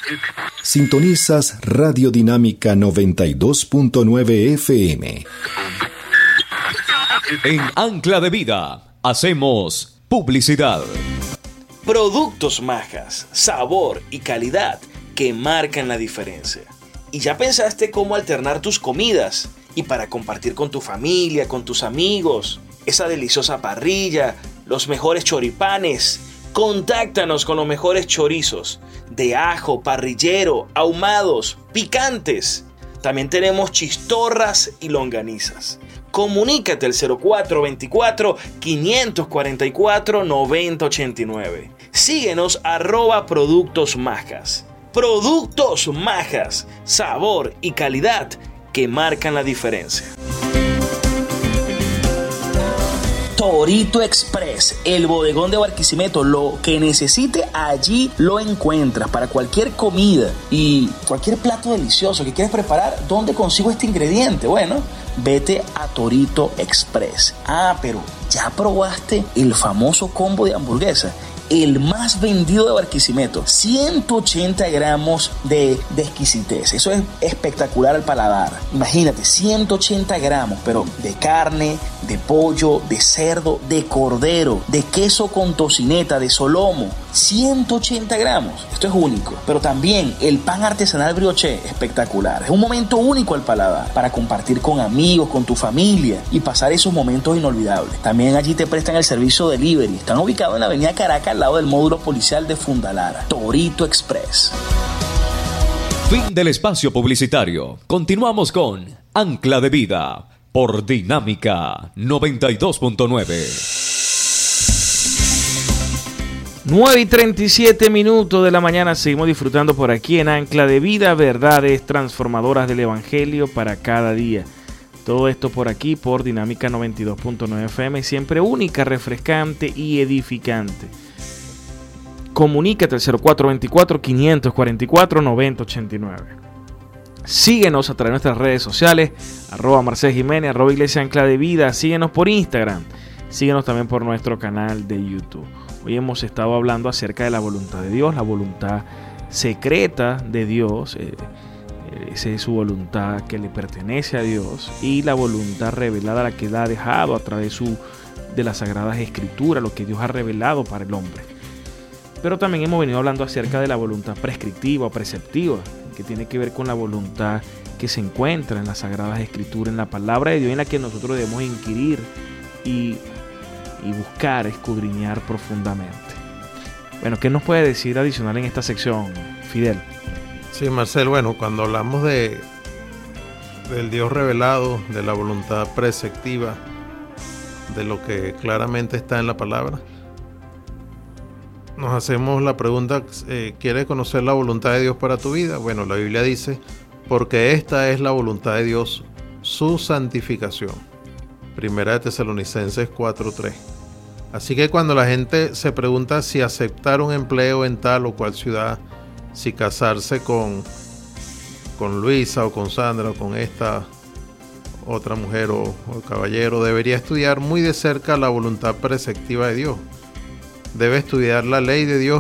Sintonizas Radio Dinámica 92.9 FM. En Ancla de Vida hacemos publicidad. Productos Majas, sabor y calidad que marcan la diferencia. ¿Y ya pensaste cómo alternar tus comidas? Y para compartir con tu familia, con tus amigos, esa deliciosa parrilla, los mejores choripanes. Contáctanos con los mejores chorizos de ajo, parrillero, ahumados, picantes. También tenemos chistorras y longanizas. Comunícate al 0424-544-9089. Síguenos @Productos Majas. Productos Majas, sabor y calidad que marcan la diferencia. Torito Express, el bodegón de Barquisimeto. Lo que necesite allí lo encuentras para cualquier comida y cualquier plato delicioso que quieres preparar. ¿Dónde consigo este ingrediente? Bueno, vete a Torito Express. Pero ¿ya probaste el famoso combo de hamburguesa? El más vendido de Barquisimeto, 180 gramos de exquisitez. Eso es espectacular al paladar. Imagínate, 180 gramos, pero de carne, de pollo, de cerdo, de cordero, de queso con tocineta, de solomo. 180 gramos. Esto es único. Pero también el pan artesanal brioché, espectacular. Es un momento único al paladar para compartir con amigos, con tu familia y pasar esos momentos inolvidables. También allí te prestan el servicio delivery. Están ubicados en la avenida Caracas, al lado del módulo policial de Fundalara. Torito Express. Fin del espacio publicitario. Continuamos con Ancla de Vida por Dinámica 92.9. 9:37 de la mañana. Seguimos disfrutando por aquí en Ancla de Vida, verdades transformadoras del Evangelio para cada día. Todo esto por aquí por Dinámica 92.9 FM, siempre única, refrescante y edificante. Comunícate al 0424-544-9089. Síguenos a través de nuestras redes sociales, @Marcel Jiménez, @Iglesia Ancla de Vida. Síguenos por Instagram. Síguenos también por nuestro canal de YouTube. Hoy hemos estado hablando acerca de la voluntad de Dios, la voluntad secreta de Dios. Esa es su voluntad que le pertenece a Dios, y la voluntad revelada, la que Él ha dejado a través de las Sagradas Escrituras, lo que Dios ha revelado para el hombre. Pero también hemos venido hablando acerca de la voluntad prescriptiva o preceptiva, que tiene que ver con la voluntad que se encuentra en las Sagradas Escrituras, en la palabra de Dios, en la que nosotros debemos inquirir y buscar, escudriñar profundamente. Bueno, ¿qué nos puede decir adicional en esta sección, Fidel? Sí, Marcel, bueno, cuando hablamos del Dios revelado, de la voluntad preceptiva, de lo que claramente está en la palabra, nos hacemos la pregunta, ¿quieres conocer la voluntad de Dios para tu vida? Bueno, la Biblia dice, porque esta es la voluntad de Dios, su santificación. Primera de Tesalonicenses 4:3. Así que cuando la gente se pregunta si aceptar un empleo en tal o cual ciudad, si casarse con Luisa o con Sandra o con esta otra mujer o caballero, debería estudiar muy de cerca la voluntad preceptiva de Dios. Debe estudiar la ley de Dios